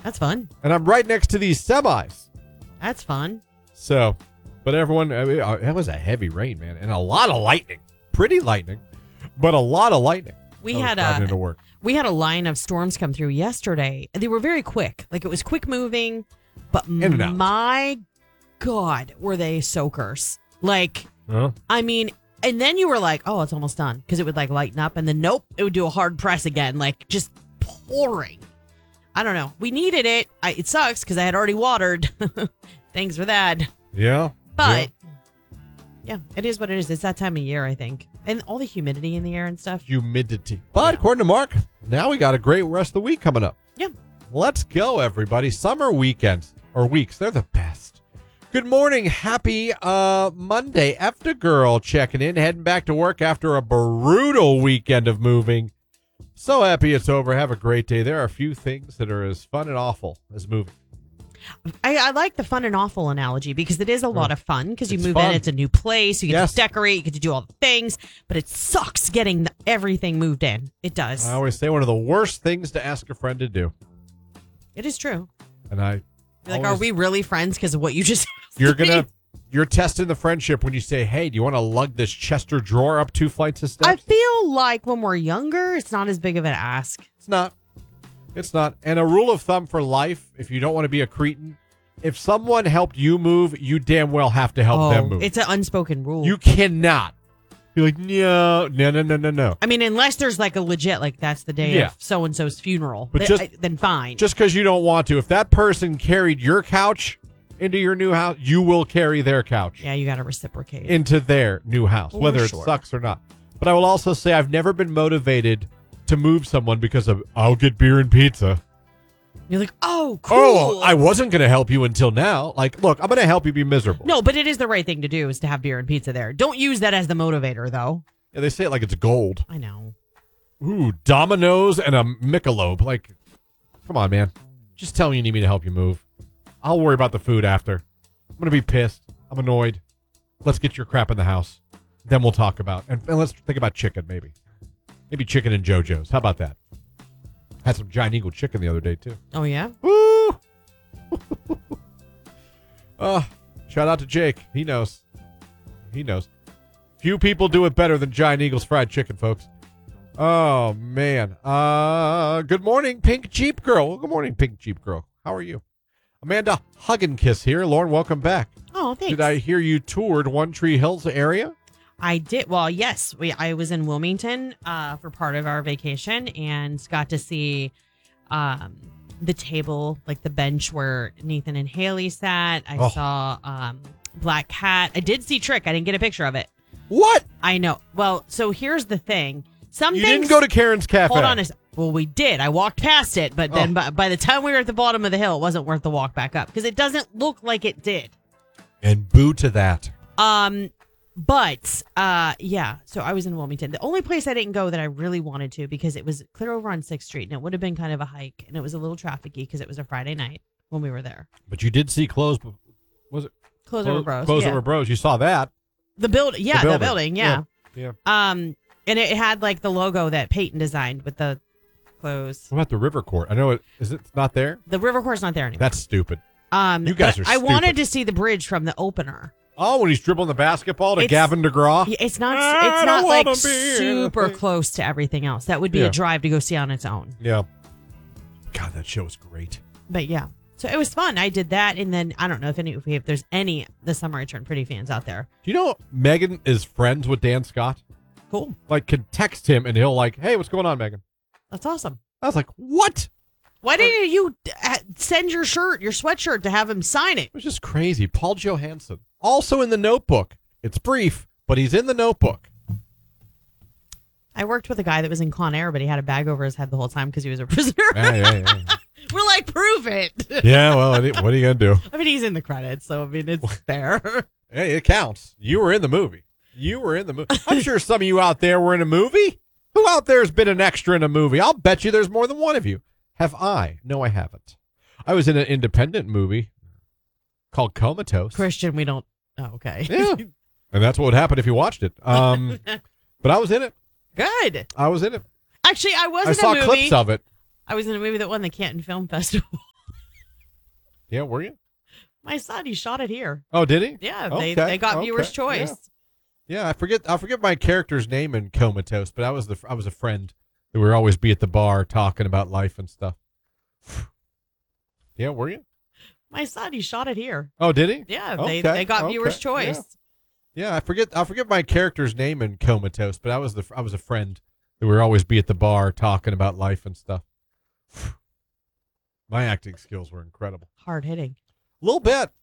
That's fun. And I'm right next to these semis. That's fun. So, but everyone, I mean, it was a heavy rain, man, and a lot of lightning. Pretty lightning, but a lot of lightning. We I was had driving into work. We had a line of storms come through yesterday. They were very quick. Like, it was quick moving, but In and out. my God, were they soakers. Like, Huh? I mean, and then you were like, oh, it's almost done. Because it would like lighten up and then nope, it would do a hard press again. Like just pouring. I don't know. We needed it. It sucks because I had already watered. Thanks for that. Yeah. But yeah, it is what it is. It's that time of year, I think. And all the humidity in the air and stuff. Humidity. But according to Mark, now we got a great rest of the week coming up. Yeah. Let's go, everybody. Summer weekends or weeks. They're the best. Good morning. Happy Monday. After girl checking in, heading back to work after a brutal weekend of moving. So happy it's over. Have a great day. There are a few things that are as fun and awful as moving. I like the fun and awful analogy because it is a lot of fun because you It's move fun. in, it's a new place, you get Yes. to decorate, you get to do all the things, but it sucks getting everything moved in. It does. I always say one of the worst things to ask a friend to do. It is true. And I You're like, always- are we really friends because of what you just You're testing the friendship when you say, hey, do you want to lug this Chester drawer up 2 flights of steps? I feel like when we're younger, it's not as big of an ask. It's not. It's not. And a rule of thumb for life, if you don't want to be a cretin, if someone helped you move, you damn well have to help them move. It's an unspoken rule. You cannot. You're like, no. I mean, unless there's like a legit, like that's the day Yeah. of so-and-so's funeral, But then fine. Just because you don't want to. If that person carried your couch into your new house, you will carry their couch yeah, you got to reciprocate. into their new house, For whether sure. it sucks or not. But I will also say I've never been motivated to move someone because of, I'll get beer and pizza. You're like, oh, cool. Oh, I wasn't going to help you until now. Like, look, I'm going to help you be miserable. No, but it is the right thing to do is to have beer and pizza there. Don't use that as the motivator, though. Yeah, they say it like it's gold. I know. Ooh, Domino's and a Michelob. Like, come on, man. Just tell me you need me to help you move. I'll worry about the food after. I'm going to be pissed. I'm annoyed. Let's get your crap in the house. Then we'll talk about, and let's think about chicken, maybe. Maybe chicken and JoJo's. How about that? Had some Giant Eagle chicken the other day, too. Oh, yeah? Woo! Shout out to Jake. He knows. He knows. Few people do it better than Giant Eagle's fried chicken, folks. Oh, man. Good morning, Pink Jeep Girl. Good morning, Pink Jeep Girl. How are you? Amanda Hug and Kiss here. Lauren, welcome back. Oh, thanks. Did I hear you toured One Tree Hills area? I did. Well, yes. I was in Wilmington for part of our vacation and got to see the table, like the bench where Nathan and Haley sat. I saw Black Cat. I did see Trick. I didn't get a picture of it. What? I know. Well, so here's the thing. Some You things, didn't go to Karen's Cafe. Hold on a Well, we did. I walked past it, but then by the time we were at the bottom of the hill, it wasn't worth the walk back up because it doesn't look like it did. And boo to that. But yeah, so I was in Wilmington. The only place I didn't go that I really wanted to because it was clear over on 6th Street and it would have been kind of a hike and it was a little trafficy because it was a Friday night when we were there. But you did see Clothes. Was it? Clothes Over Bros. Clothes yeah. Over Bros. You saw that. The building. Yeah, the building. Yeah. Yeah. And it had like the logo that Peyton designed with the clothes. What about the River Court? I know it. Is it not there? The River Court's not there anymore. That's stupid. You but guys are I wanted stupid. to see the bridge from the opener. Oh, when he's dribbling the basketball to It's- Gavin DeGraw? Yeah, it's not. I It's don't not like wanna be super anything. close to everything else. That would be Yeah. a drive to go see on its own. Yeah. God, that show was great. But yeah, so it was fun. I did that, and then I don't know if there's any The Summer I Turned Pretty fans out there. Do you know Megan is friends with Dan Scott? Cool. Like, can text him and he'll like, hey, what's going on, Megan? That's awesome. I was like, what? Why didn't you send your sweatshirt to have him sign it? It was just crazy. Paul Johansson. Also in The Notebook. It's brief, but he's in The Notebook. I worked with a guy that was in Con Air, but he had a bag over his head the whole time because he was a prisoner. Yeah. We're like, prove it. Yeah, well, what are you going to do? I mean, he's in the credits, so I mean, it's there. Hey, it counts. You were in the movie. I'm sure some of you out there were in a movie. Who out there has been an extra in a movie? I'll bet you there's more than one of you. Have I? No, I haven't. I was in an independent movie called Comatose. Christian, we don't. Oh, okay. Yeah. And that's what would happen if you watched it. But I was in it. Good. I was in it. Actually, I was I in saw a movie. clips of it. I was in a movie that won the Canton Film Festival. Yeah, were you? My son, he shot it here. Oh, did he? Yeah, Okay, they got viewers' okay, choice. Yeah, I forget my character's name in Comatose, but I was a friend that would always be at the bar talking about life and stuff. Yeah, were you? My son, he shot it here. Oh, did he? Yeah, Okay, they got viewers' okay, choice. Yeah, I forget my character's name in Comatose, but I was a friend that would always be at the bar talking about life and stuff. My acting skills were incredible. Hard hitting. A little bit.